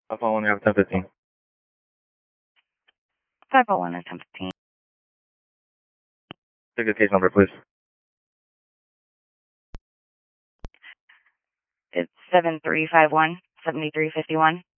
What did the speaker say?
501, we have 1015. 501 and 1015. Take the case number, please. It's 7351 7351.